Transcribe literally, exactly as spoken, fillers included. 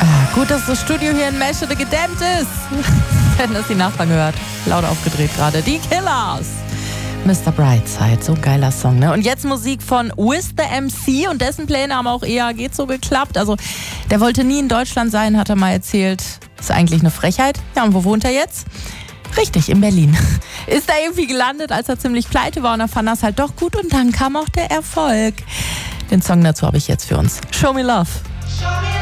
Gut, dass das Studio hier in Meschede gedämmt ist. Hätten das die Nachbarn gehört. Laut aufgedreht gerade. Die Killers. Mister Brightside, so ein geiler Song, ne? Und jetzt Musik von Wiz the M C und dessen Pläne haben auch eher geht so geklappt. Also der wollte nie in Deutschland sein, hat er mal erzählt. Ist eigentlich eine Frechheit. Ja, und wo wohnt er jetzt? Richtig, in Berlin. Ist da irgendwie gelandet, als er ziemlich pleite war und er fand das halt doch gut und dann kam auch der Erfolg. Den Song dazu habe ich jetzt für uns. Show Me Love.